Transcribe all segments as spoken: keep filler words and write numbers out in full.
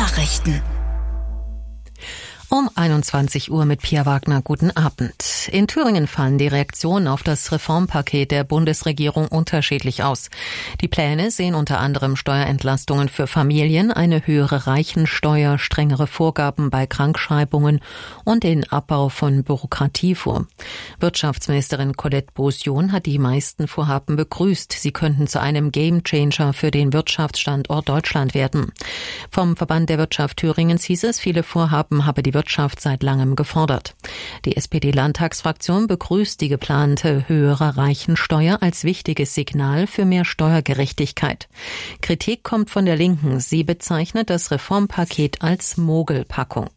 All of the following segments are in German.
Nachrichten. Um einundzwanzig Uhr mit Pia Wagner. Guten Abend. In Thüringen fallen die Reaktionen auf das Reformpaket der Bundesregierung unterschiedlich aus. Die Pläne sehen unter anderem Steuerentlastungen für Familien, eine höhere Reichensteuer, strengere Vorgaben bei Krankschreibungen und den Abbau von Bürokratie vor. Wirtschaftsministerin Colette Beausion hat die meisten Vorhaben begrüßt. Sie könnten zu einem Gamechanger für den Wirtschaftsstandort Deutschland werden. Vom Verband der Wirtschaft Thüringens hieß es, viele Vorhaben habe die Wirtschaft seit langem gefordert. Die S P D-Landtagsfraktion begrüßt die geplante höhere Reichensteuer als wichtiges Signal für mehr Steuergerechtigkeit. Kritik kommt von der Linken. Sie bezeichnet das Reformpaket als Mogelpackung.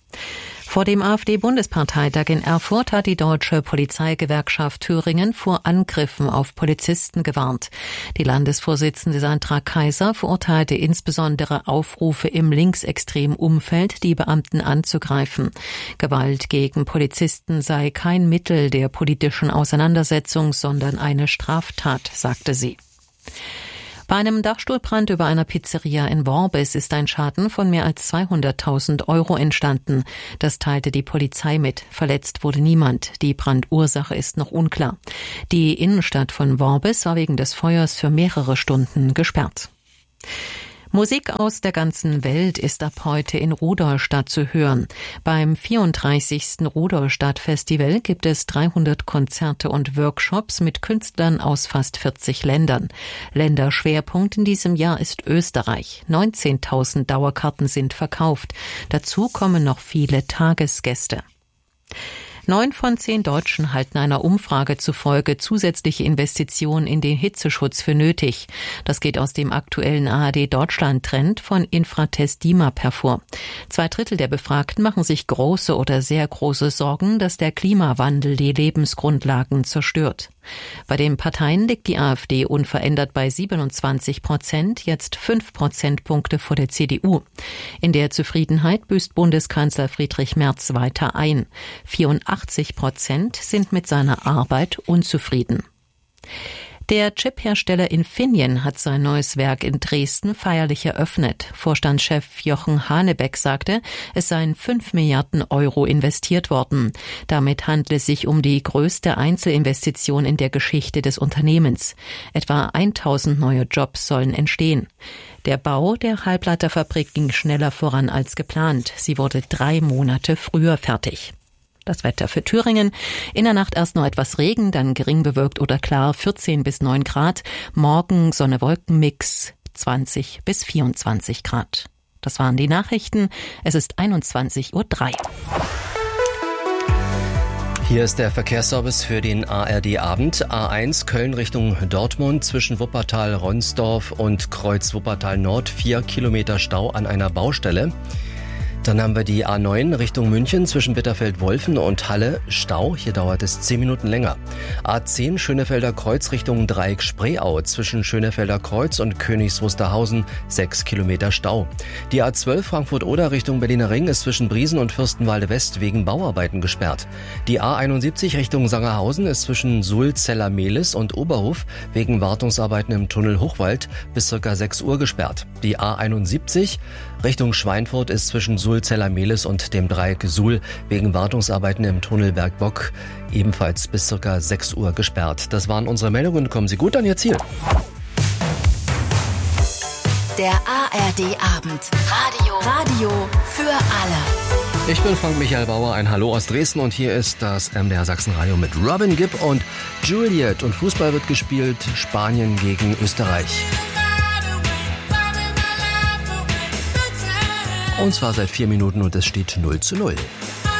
Vor dem AfD-Bundesparteitag in Erfurt hat die Deutsche Polizeigewerkschaft Thüringen vor Angriffen auf Polizisten gewarnt. Die Landesvorsitzende Sandra Kaiser verurteilte insbesondere Aufrufe im linksextremen Umfeld, die Beamten anzugreifen. Gewalt gegen Polizisten sei kein Mittel der politischen Auseinandersetzung, sondern eine Straftat, sagte sie. Bei einem Dachstuhlbrand über einer Pizzeria in Worbis ist ein Schaden von mehr als zweihunderttausend Euro entstanden. Das teilte die Polizei mit. Verletzt wurde niemand. Die Brandursache ist noch unklar. Die Innenstadt von Worbis war wegen des Feuers für mehrere Stunden gesperrt. Musik aus der ganzen Welt ist ab heute in Rudolstadt zu hören. Beim vierunddreißigsten Rudolstadt-Festival gibt es dreihundert Konzerte und Workshops mit Künstlern aus fast vierzig Ländern. Länderschwerpunkt in diesem Jahr ist Österreich. neunzehntausend Dauerkarten sind verkauft. Dazu kommen noch viele Tagesgäste. Neun von zehn Deutschen halten einer Umfrage zufolge zusätzliche Investitionen in den Hitzeschutz für nötig. Das geht aus dem aktuellen A R D-Deutschland-Trend von Infratest D I M A P hervor. Zwei Drittel der Befragten machen sich große oder sehr große Sorgen, dass der Klimawandel die Lebensgrundlagen zerstört. Bei den Parteien liegt die AfD unverändert bei siebenundzwanzig Prozent, jetzt fünf Prozentpunkte vor der C D U. In der Zufriedenheit büßt Bundeskanzler Friedrich Merz weiter ein. vierundachtzig Prozent sind mit seiner Arbeit unzufrieden. Der Chiphersteller Infineon hat sein neues Werk in Dresden feierlich eröffnet. Vorstandschef Jochen Hanebeck sagte, es seien fünf Milliarden Euro investiert worden. Damit handle es sich um die größte Einzelinvestition in der Geschichte des Unternehmens. Etwa tausend neue Jobs sollen entstehen. Der Bau der Halbleiterfabrik ging schneller voran als geplant. Sie wurde drei Monate früher fertig. Das Wetter für Thüringen. In der Nacht erst noch etwas Regen, dann gering bewölkt oder klar, vierzehn bis neun Grad. Morgen Sonne-Wolken-Mix, zwanzig bis vierundzwanzig Grad. Das waren die Nachrichten. Es ist einundzwanzig Uhr drei. Hier ist der Verkehrsservice für den A R D-Abend. A eins Köln Richtung Dortmund zwischen Wuppertal, Ronsdorf und Kreuz Wuppertal Nord. Vier Kilometer Stau an einer Baustelle. Dann haben wir die A neun Richtung München zwischen Bitterfeld-Wolfen und Halle. Stau, hier dauert es zehn Minuten länger. A zehn Schönefelder Kreuz Richtung Dreieck-Spreeau zwischen Schönefelder Kreuz und Königs Wusterhausen. sechs Kilometer Stau. Die A zwölf Frankfurt-Oder Richtung Berliner Ring ist zwischen Briesen und Fürstenwalde West wegen Bauarbeiten gesperrt. Die A einundsiebzig Richtung Sangerhausen ist zwischen Sulzeller-Mehlis und Oberhof wegen Wartungsarbeiten im Tunnel Hochwald bis ca. sechs Uhr gesperrt. Die A einundsiebzig Richtung Schweinfurt ist zwischen Sulzeller-Mehlis und dem Dreieck Suhl wegen Wartungsarbeiten im Tunnel Bergbock ebenfalls bis ca. sechs Uhr gesperrt. Das waren unsere Meldungen. Kommen Sie gut an Ihr Ziel. Der A R D-Abend. Radio. Radio für alle. Ich bin Frank-Michael Bauer, ein Hallo aus Dresden und hier ist das M D R Sachsen-Radio mit Robin Gibb und Juliet. Und Fußball wird gespielt, Spanien gegen Österreich. Und zwar seit vier Minuten und es steht null zu null.